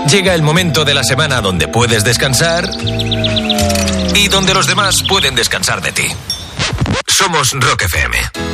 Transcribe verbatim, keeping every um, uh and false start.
Llega el momento de la semana donde puedes descansar y donde los demás pueden descansar de ti. Somos Rock F M.